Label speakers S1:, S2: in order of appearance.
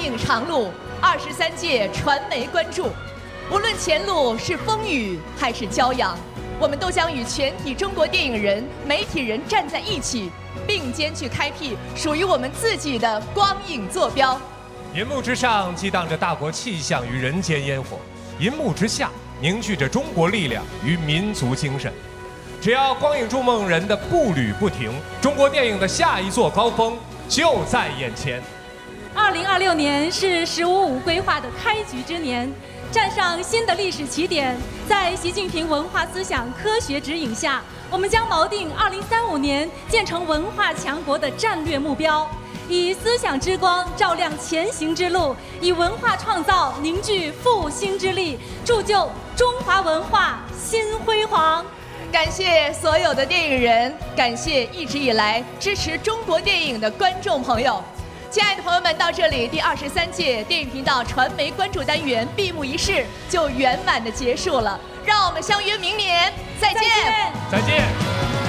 S1: 影长路，23届传媒关注。无论前路是风雨还是骄阳，我们都将与全体中国电影人、媒体人站在一起，并肩去开辟属于我们自己的光影坐标。
S2: 银幕之上激荡着大国气象与人间烟火，银幕之下凝聚着中国力量与民族精神。只要光影筑梦人的步履不停，中国电影的下一座高峰就在眼前。
S3: 2026年是“15+5”规划的开局之年，站上新的历史起点。在习近平文化思想科学指引下，我们将锚定2035年建成文化强国的战略目标，以思想之光照亮前行之路，以文化创造凝聚复兴之力，铸就中华文化新辉煌。
S1: 感谢所有的电影人，感谢一直以来支持中国电影的观众朋友。亲爱的朋友们，到这里第23届电影频道传媒关注单元闭幕仪式就圆满的结束了，让我们相约明年再见。
S2: 再见。